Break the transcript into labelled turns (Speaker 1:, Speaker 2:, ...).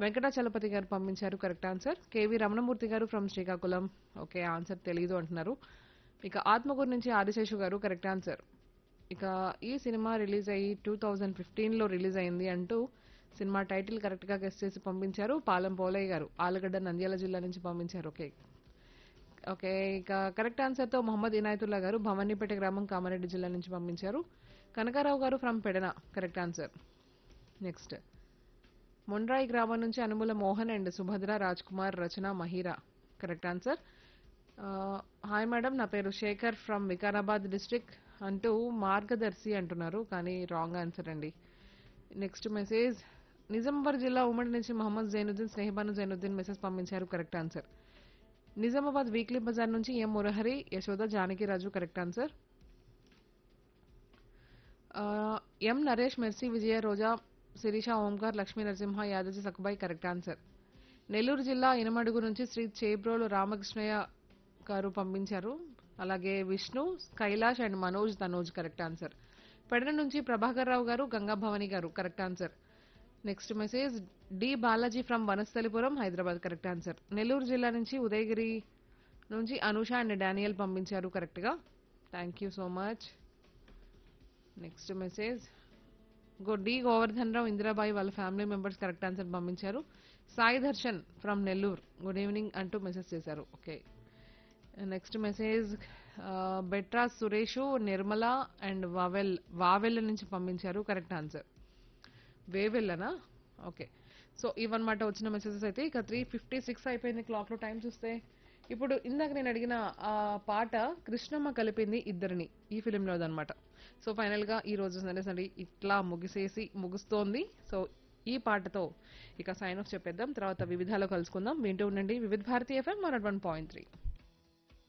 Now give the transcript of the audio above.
Speaker 1: వెంకటాచలపతి గారు పంపించారు correct answer. KV Ramanamurthy గారు ఫ్రమ్ శ్రీకాకుళం. ఓకే, ఆన్సర్ తెలీదు అంటున్నారు. ఇక ఆత్మకూరు నుంచి ఆదిశేషు గారు కరెక్ట్ ఆన్సర్. ఇక ఈ సినిమా రిలీజ్ అయ్యి 2015లో రిలీజ్ అయింది అంటూ సినిమా టైటిల్ కరెక్ట్ గా గెస్ చేసి పంపించారు పాలెం పోలయ్య గారు ఆలగడ్డ నంద్యాల జిల్లా నుంచి పంపించారు. ఓకే ఓకే, ఇక కరెక్ట్ ఆన్సర్ తో మొహమ్మద్ ఇనాయతుల్లా గారు భవానీపేట గ్రామం కామారెడ్డి జిల్లా నుంచి పంపించారు. కనకారావు గారు from Pedana correct answer. Next Mondrai గ్రామం నుంచి Anumula Mohan and Subhadra Raj Kumar Rachana Mahira correct answer. Hi madam, నా పేరు శేఖర్ ఫ్రమ్ వికారాబాద్ డిస్ట్రిక్ట్ అంటూ మార్గదర్శి అంటున్నారు కానీ రాంగ్ ఆన్సర్ అండి. నెక్స్ట్ మెసేజ్ నిజామాబాద్ జిల్లా ఉమ్మడి నుంచి మహమ్మద్ జైనుద్దీన్ స్నేహబాను జైనుద్దీన్ మెసేజ్ పంపించారు correct answer. Nizamabad weekly Bazar నుంచి ఎం మురహరి యశోద జానకిరాజు కరెక్ట్ ఆన్సర్. ఎం నరేష్ మెర్సీ విజయ రోజా శిరీష ఓంకార్ లక్ష్మీ నరసింహ యాదజీ సకుబాయ్ కరెక్ట్ ఆన్సర్. నెల్లూరు జిల్లా ఇనమడుగు నుంచి శ్రీ చేబ్రోలు రామకృష్ణయ్య గారు పంపించారు. అలాగే Vishnu Kailash and Manoj Tanoj correct answer. Pedana నుంచి ప్రభాకర్ రావు గారు గంగా భవాని గారు correct answer. Next message D Balaji from Vanasthalipuram Hyderabad correct answer. Nellore జిల్లా నుంచి ఉదయగిరి నుంచి అనూష అండ్ డానియల్ పంపించారు కరెక్ట్ గా. Thank you so much. Next message D Govardhan రావు ఇందిరాబాయి వాళ్ళ ఫ్యామిలీ మెంబర్స్ కరెక్ట్ ఆన్సర్ పంపించారు. Sai Darshan from Nellore good evening అంటూ మెసేజ్ చేశారు. Okay, next message బెట్రా Suresh Nirmala and vowel నుంచి పంపించారు కరెక్ట్ ఆన్సర్. వేవెల్లనా? ఓకే, సో ఇవన్నమాట వచ్చిన మెసేజెస్ అయితే. ఇక 3:56 అయిపోయింది క్లాక్ లో టైం చూస్తే. ఇప్పుడు ఇందాక నేను అడిగిన ఆ పాట కృష్ణమ్మ కలిపింది ఇద్దరిని ఈ ఫిలింలోదన్నమాట. సో ఫైనల్ గా ఈ రోజు సండే సండే ఇట్లా ముగుస్తోంది. సో ఈ పాటతో ఇక సైన్ ఆఫ్ చెప్పేద్దాం, తర్వాత వివిధాలో కలుసుకుందాం. వింటూ ఉండండి వివిధ భారతీ ఎఫ్ఎం 101.3.